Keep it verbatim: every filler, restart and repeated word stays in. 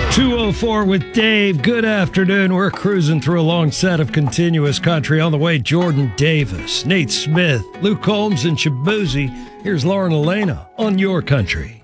two oh four with Dave. Good afternoon. We're cruising through a long set of continuous country. On the way, Jordan Davis, Nate Smith, Luke Combs, and Shabuzi. Here's Lauren Elena on Your Country.